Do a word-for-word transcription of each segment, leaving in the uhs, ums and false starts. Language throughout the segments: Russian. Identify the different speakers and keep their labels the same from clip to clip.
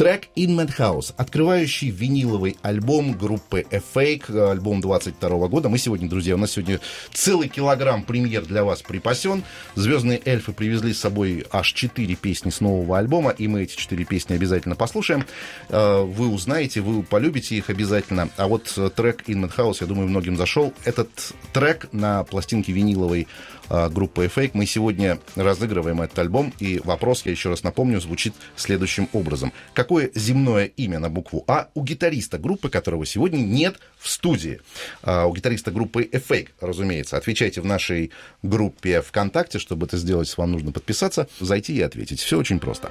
Speaker 1: Трек «In Madhouse», открывающий виниловый альбом группы A Fake, альбом двадцать второго года. Мы сегодня, друзья, у нас сегодня целый килограмм премьер для вас припасен. «Звездные эльфы» привезли с собой аж четыре песни с нового альбома, и мы эти четыре песни обязательно послушаем. Вы узнаете, вы полюбите их обязательно. А вот трек «In Madhouse», я думаю, многим зашел. Этот трек на пластинке виниловой группы A Fake. Мы сегодня разыгрываем этот альбом, и вопрос, я еще раз напомню, звучит следующим образом. Какое земное имя на букву А у гитариста группы, которого сегодня нет в студии? А, у гитариста группы A Fake, разумеется. Отвечайте в нашей группе ВКонтакте. Чтобы это сделать, вам нужно подписаться, зайти и ответить. Все очень просто.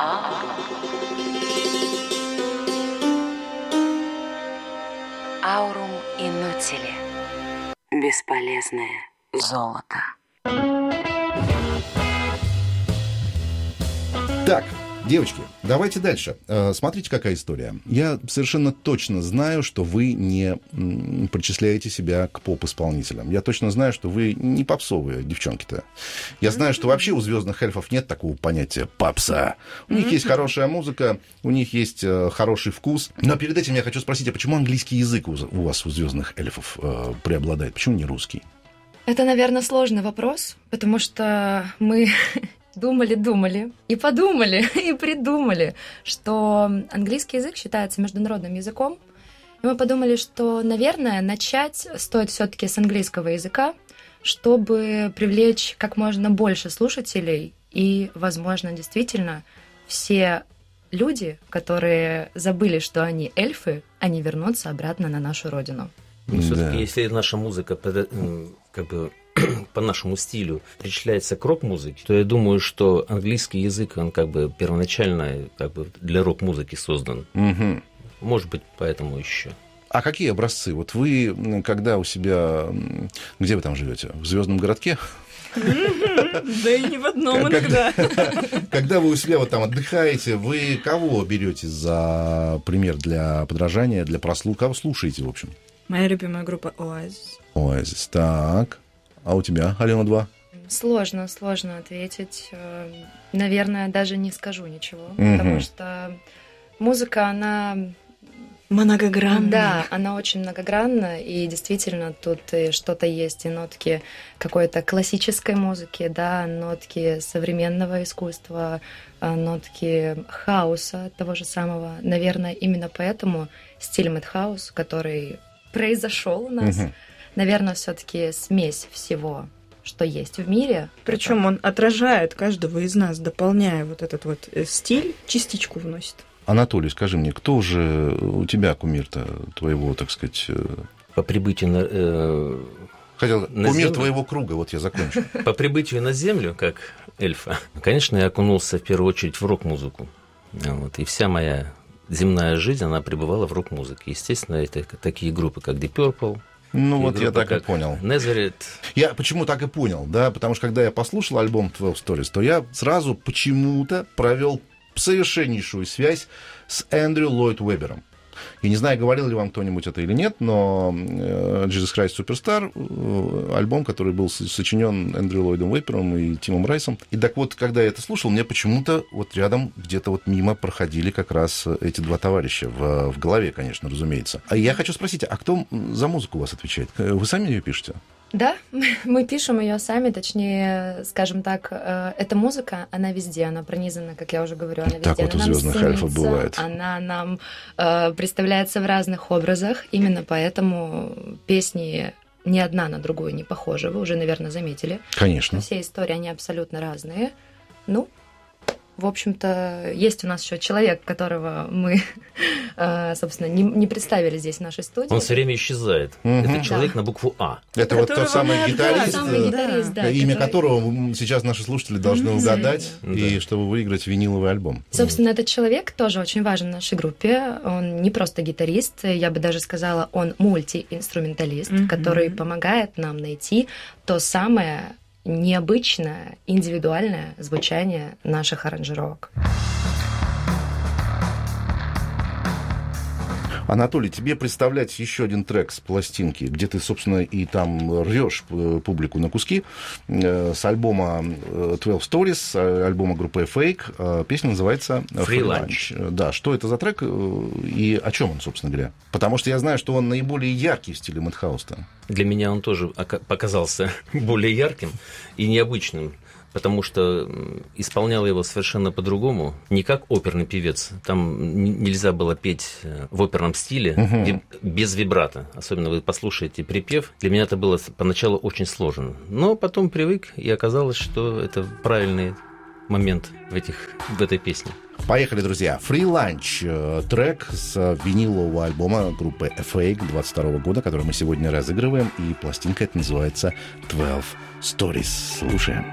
Speaker 2: Аурум инутили. Бесполезное золото.
Speaker 1: Так, девочки, давайте дальше. Смотрите, какая история. Я совершенно точно знаю, что вы не причисляете себя к поп-исполнителям. Я точно знаю, что вы не попсовые девчонки-то. Я знаю, что вообще у «Звездных эльфов» нет такого понятия попса. У них есть хорошая музыка, у них есть хороший вкус. Но перед этим я хочу спросить, а почему английский язык у вас, у «Звездных эльфов» преобладает? Почему не русский?
Speaker 3: Это, наверное, сложный вопрос, потому что мы... Думали-думали и подумали, и придумали, что английский язык считается международным языком. И мы подумали, что, наверное, начать стоит все-таки с английского языка, чтобы привлечь как можно больше слушателей. И, возможно, действительно, все люди, которые забыли, что они эльфы, они вернутся обратно на нашу родину.
Speaker 4: Ну, все-таки, да. Если наша музыка как бы по нашему стилю причисляется к рок-музыке, то я думаю, что английский язык, он как бы первоначально как бы для рок-музыки создан.
Speaker 1: Угу.
Speaker 4: Может быть, поэтому еще.
Speaker 1: А какие образцы? Вот вы, когда у себя... Где вы там живете? В Звездном городке?
Speaker 3: Да и не в одном иногда.
Speaker 1: Когда вы у себя вот там отдыхаете, вы кого берете за пример для подражания, для прослушивания? Кого слушаете, в общем?
Speaker 5: Моя любимая группа Oasis.
Speaker 1: Oasis, так. А у тебя, Алена, два?
Speaker 3: Сложно, сложно ответить. Наверное, даже не скажу ничего, угу. Потому что музыка, она...
Speaker 5: Многогранная.
Speaker 3: Да, она очень многогранна, и действительно тут и что-то есть, и нотки какой-то классической музыки, да, нотки современного искусства, нотки хаоса того же самого. Наверное, именно поэтому стиль Madhouse, который произошел у нас, угу. Наверное, все-таки смесь всего, что есть в мире.
Speaker 5: Причем он отражает каждого из нас, дополняя вот этот вот стиль, частичку вносит.
Speaker 1: Анатолий, скажи мне, кто же у тебя кумир-то твоего, так сказать...
Speaker 4: По прибытию на... Э,
Speaker 1: Хотел,
Speaker 4: на
Speaker 1: кумир
Speaker 4: землю?
Speaker 1: Твоего круга, вот я закончу.
Speaker 4: По прибытию на Землю, как эльфа, конечно, я окунулся в первую очередь в рок-музыку. Вот, и вся моя земная жизнь, она пребывала в рок-музыке. Естественно, это такие группы, как Deep Purple.
Speaker 1: Ну вот я так и понял.
Speaker 4: Nazareth.
Speaker 1: Я почему так и понял, да, потому что когда я послушал альбом twelve Stories, то я сразу почему-то провел совершеннейшую связь с Эндрю Ллойд Уэббером. Я не знаю, говорил ли вам кто-нибудь это или нет, но Jesus Christ Superstar, альбом, который был сочинен Эндрю Ллойдом Уэббером и Тимом Райсом. И так вот, когда я это слушал, мне почему-то вот рядом где-то вот мимо проходили как раз эти два товарища. В, в голове, конечно, разумеется. А я хочу спросить, а кто за музыку у вас отвечает? Вы сами ее пишете?
Speaker 3: Да, мы пишем ее сами, точнее, скажем так, эта музыка, она везде, она пронизана, как я уже говорю, она везде.
Speaker 1: Так вот у «Звездных эльфов» бывает.
Speaker 3: Она нам э, представляется в разных образах, именно поэтому песни ни одна на другую не похожи, вы уже, наверное, заметили.
Speaker 1: Конечно.
Speaker 3: Все истории, они абсолютно разные. Ну, в общем-то, есть у нас еще человек, которого мы, собственно, не, не представили здесь в нашей студии.
Speaker 4: Он все время исчезает. Угу. Это человек да. на букву А.
Speaker 1: Это вот тот самый гитарист,
Speaker 3: самый гитарист да,
Speaker 1: имя
Speaker 3: который...
Speaker 1: которого сейчас наши слушатели должны угадать, да. и да. чтобы выиграть виниловый альбом.
Speaker 3: Собственно, этот человек тоже очень важен в нашей группе. Он не просто гитарист, я бы даже сказала, он мультиинструменталист, угу. который помогает нам найти то самое... необычное, индивидуальное звучание наших аранжировок.
Speaker 1: Анатолий, тебе представлять еще один трек с пластинки, где ты, собственно, и там рвешь публику на куски, с альбома twelve stories, альбома группы Fake. Песня называется
Speaker 4: Free Lunch.
Speaker 1: Да, что это за трек и о чем он, собственно говоря? Потому что я знаю, что он наиболее яркий в стиле Madhouse.
Speaker 4: Для меня он тоже показался более ярким и необычным, потому что исполнял его совершенно по-другому, не как оперный певец. Там нельзя было петь в оперном стиле uh-huh. без вибрато. Особенно вы послушаете припев. Для меня это было поначалу очень сложно. Но потом привык, и оказалось, что это правильный момент в, этих, в этой песне.
Speaker 1: Поехали, друзья. Free Lunch, трек с винилового альбома группы Fake двадцать второго года, который мы сегодня разыгрываем. И пластинка эта называется twelve stories. Слушаем.